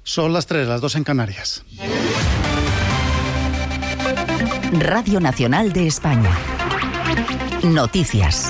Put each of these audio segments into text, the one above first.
Son las 3, las 2 en Canarias. Radio Nacional de España. Noticias.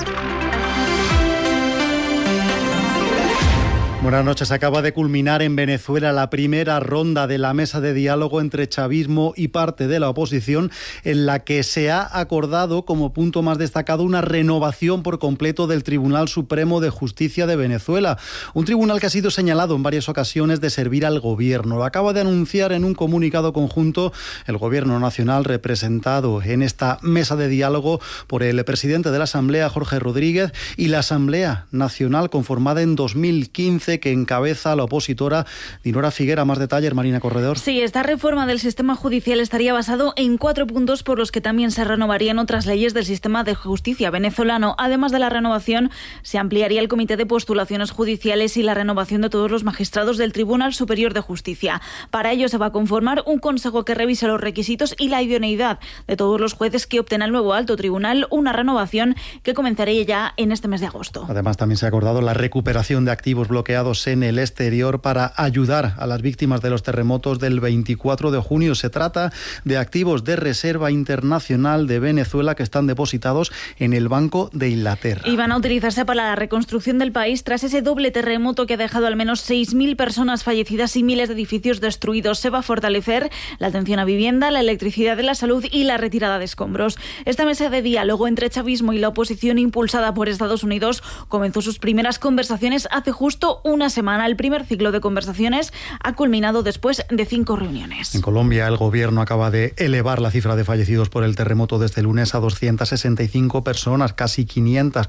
Buenas noches. Acaba de culminar en Venezuela la primera ronda de la mesa de diálogo entre chavismo y parte de la oposición, en la que se ha acordado como punto más destacado una renovación por completo del Tribunal Supremo de Justicia de Venezuela. Un tribunal que ha sido señalado en varias ocasiones de servir al gobierno. Lo acaba de anunciar en un comunicado conjunto el Gobierno Nacional, representado en esta mesa de diálogo por el presidente de la Asamblea, Jorge Rodríguez, y la Asamblea Nacional, conformada en 2015, que encabeza la opositora Dinora Figuera. Más detalles, Marina Corredor. Sí, esta reforma del sistema judicial estaría basado en 4 puntos por los que también se renovarían otras leyes del sistema de justicia venezolano. Además de la renovación, se ampliaría el comité de postulaciones judiciales y la renovación de todos los magistrados del Tribunal Superior de Justicia. Para ello se va a conformar un consejo que revise los requisitos y la idoneidad de todos los jueces que opten al nuevo alto tribunal, una renovación que comenzaría ya en este mes de agosto. Además, también se ha acordado la recuperación de activos bloqueados en el exterior para ayudar a las víctimas de los terremotos del 24 de junio. Se trata de activos de reserva internacional de Venezuela que están depositados en el Banco de Inglaterra. Y van a utilizarse para la reconstrucción del país tras ese doble terremoto que ha dejado al menos 6.000 personas fallecidas y miles de edificios destruidos. Se va a fortalecer la atención a vivienda, la electricidad de la salud y la retirada de escombros. Esta mesa de diálogo entre chavismo y la oposición, impulsada por Estados Unidos, comenzó sus primeras conversaciones hace justo una semana. El primer ciclo de conversaciones ha culminado después de 5 reuniones. En Colombia, el gobierno acaba de elevar la cifra de fallecidos por el terremoto de este lunes a 265 personas, casi 500,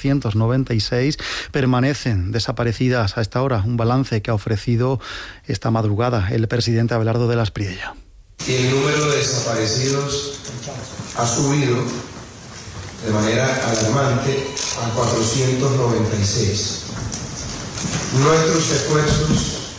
496 permanecen desaparecidas a esta hora. Un balance que ha ofrecido esta madrugada el presidente Abelardo de la Espriella. El número de desaparecidos ha subido de manera alarmante a 496. Nuestros esfuerzos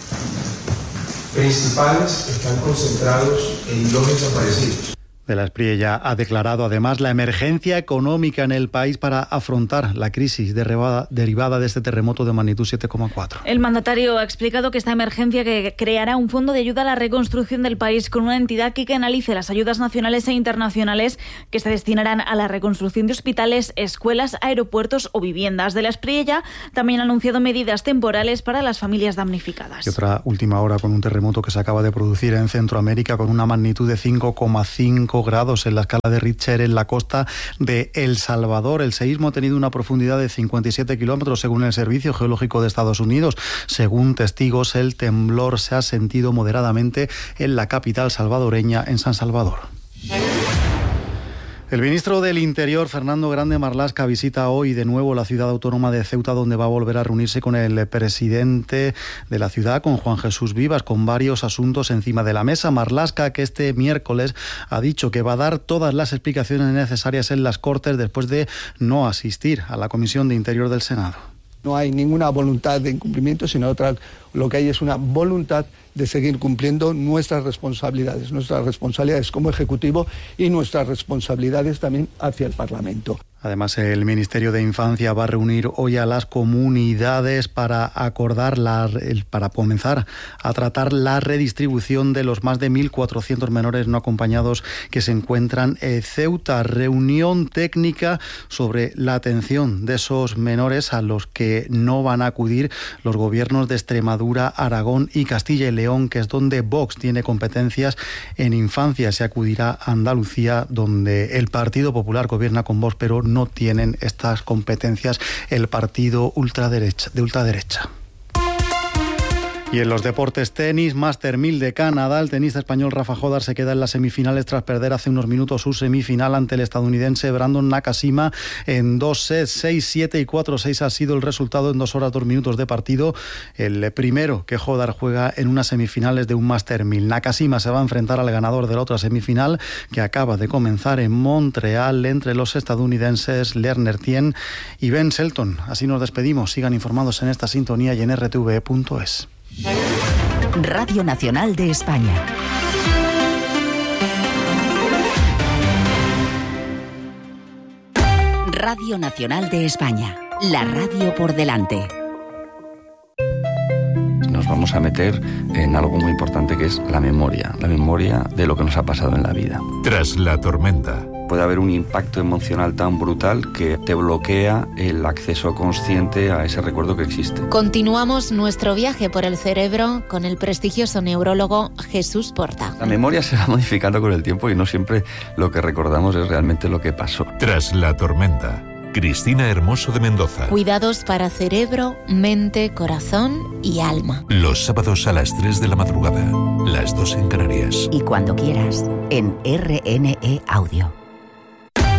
principales están concentrados en los desaparecidos. De la Espriella ha declarado además la emergencia económica en el país para afrontar la crisis derivada de este terremoto de magnitud 7,4. El mandatario ha explicado que esta emergencia que creará un fondo de ayuda a la reconstrucción del país con una entidad que canalice las ayudas nacionales e internacionales que se destinarán a la reconstrucción de hospitales, escuelas, aeropuertos o viviendas. De la Espriella también ha anunciado medidas temporales para las familias damnificadas. Y otra última hora con un terremoto que se acaba de producir en Centroamérica con una magnitud de 5,5 grados en la escala de Richter en la costa de El Salvador. El seísmo ha tenido una profundidad de 57 kilómetros según el Servicio Geológico de Estados Unidos. Según testigos, el temblor se ha sentido moderadamente en la capital salvadoreña, en San Salvador. El ministro del Interior, Fernando Grande Marlaska, visita hoy de nuevo la ciudad autónoma de Ceuta, donde va a volver a reunirse con el presidente de la ciudad, con Juan Jesús Vivas, con varios asuntos encima de la mesa. Marlaska, que este miércoles ha dicho que va a dar todas las explicaciones necesarias en las Cortes después de no asistir a la Comisión de Interior del Senado. No hay ninguna voluntad de incumplimiento, sino lo que hay es una voluntad de seguir cumpliendo nuestras responsabilidades como Ejecutivo y nuestras responsabilidades también hacia el Parlamento. Además, el Ministerio de Infancia va a reunir hoy a las comunidades para acordar para comenzar a tratar la redistribución de los más de 1.400 menores no acompañados que se encuentran en Ceuta. Reunión técnica sobre la atención de esos menores a los que no van a acudir los gobiernos de Extremadura, Aragón y Castilla y León, que es donde Vox tiene competencias en infancia. Se acudirá a Andalucía, donde el Partido Popular gobierna con Vox, pero no tienen estas competencias el partido de ultraderecha. Y en los deportes, tenis, Master 1000 de Canadá, el tenista español Rafa Jodar se queda en las semifinales tras perder hace unos minutos su semifinal ante el estadounidense Brandon Nakashima en 2 sets, 6-7 y 4-6 ha sido el resultado en 2 horas 2 minutos de partido. El primero que Jodar juega en unas semifinales de un Master 1000. Nakashima se va a enfrentar al ganador de la otra semifinal que acaba de comenzar en Montreal entre los estadounidenses Lerner Tien y Ben Shelton. Así nos despedimos. Sigan informados en esta sintonía y en rtve.es. Radio Nacional de España. Radio Nacional de España. La radio por delante. nos vamos a meter en algo muy importante que es la memoria de lo que nos ha pasado en la vida. Tras la tormenta. Puede haber un impacto emocional tan brutal que te bloquea el acceso consciente a ese recuerdo que existe. Continuamos nuestro viaje por el cerebro con el prestigioso neurólogo Jesús Porta. La memoria se va modificando con el tiempo y no siempre lo que recordamos es realmente lo que pasó. Tras la tormenta. Cristina Hermoso de Mendoza. Cuidados para cerebro, mente, corazón y alma. Los sábados a las 3 de la madrugada, las 2 en Canarias. Y cuando quieras, en RNE Audio.